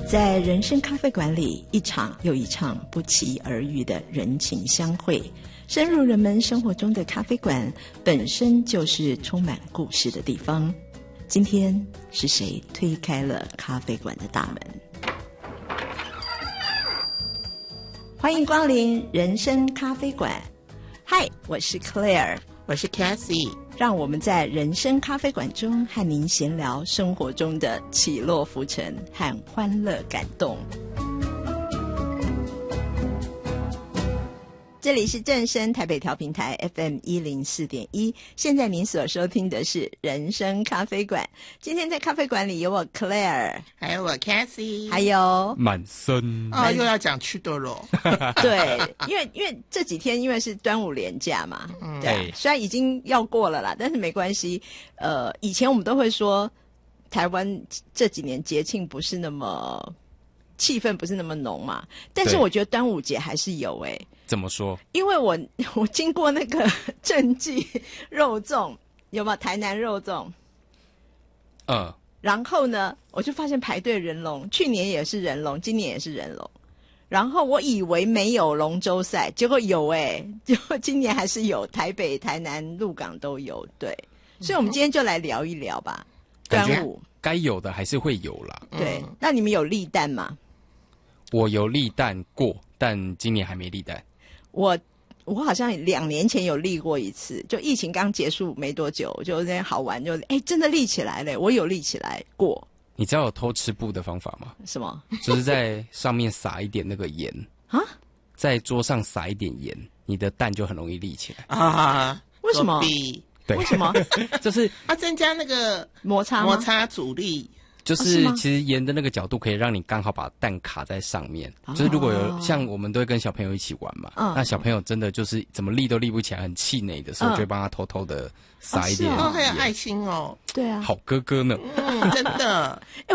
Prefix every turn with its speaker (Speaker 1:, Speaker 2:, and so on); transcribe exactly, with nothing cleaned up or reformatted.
Speaker 1: 在人生咖啡馆里，一场又一场不期而遇的人情相会，深入人们生活中的咖啡馆本身就是充满故事的地方。今天是谁推开了咖啡馆的大门？欢迎光临人生咖啡馆。嗨，我是 Claire，
Speaker 2: 我是 Cassie，
Speaker 1: 让我们在人生咖啡馆中和您闲聊生活中的起落浮沉和欢乐感动。这里是正声台北调频台 F M 一零四点一，现在您所收听的是人生咖啡馆。今天在咖啡馆里有我 Claire，
Speaker 2: 还有我 Cassie，
Speaker 1: 还有
Speaker 3: 满森
Speaker 2: 哦，又要讲去多肉。
Speaker 1: 对，因为因为这几天因为是端午连假嘛，嗯、对、啊，虽然已经要过了啦，但是没关系。呃，以前我们都会说台湾这几年节庆不是那么气氛不是那么浓嘛，但是我觉得端午节还是有诶、欸。
Speaker 3: 怎么说？
Speaker 1: 因为我我经过那个正记肉粽，有没有台南肉粽？
Speaker 3: 嗯，
Speaker 1: 然后呢，我就发现排队人龙，去年也是人龙，今年也是人龙。然后我以为没有龙舟赛，结果有哎、欸，结果今年还是有，台北、台南、鹿港都有。对，所以我们今天就来聊一聊吧。端午
Speaker 3: 该有的还是会有啦。
Speaker 1: 对，那你们有立蛋吗？
Speaker 3: 我有立蛋过，但今年还没立蛋。
Speaker 1: 我我好像两年前有立过一次，就疫情刚结束没多久，就那天好玩，就哎真的立起来了，我有立起来过。
Speaker 3: 你知道有偷吃布的方法吗？
Speaker 1: 什么？
Speaker 3: 就是在上面撒一点那个盐
Speaker 1: 啊，
Speaker 3: 在桌上撒一点盐，你的蛋就很容易立起来
Speaker 2: 啊？
Speaker 1: 为什么？
Speaker 3: 对，
Speaker 1: 为什么？
Speaker 3: 就是
Speaker 2: 它增加那个
Speaker 1: 摩擦
Speaker 2: 摩擦阻力。
Speaker 3: 就是其实盐的那个角度可以让你刚好把蛋卡在上面、哦、就是如果有像我们都会跟小朋友一起玩嘛、哦、那小朋友真的就是怎么立都立不起来很气馁的时候、嗯、就会帮他偷偷的撒一点
Speaker 2: 哦，很有爱心哦。
Speaker 1: 对啊，
Speaker 3: 好哥哥呢。
Speaker 2: 嗯，真的。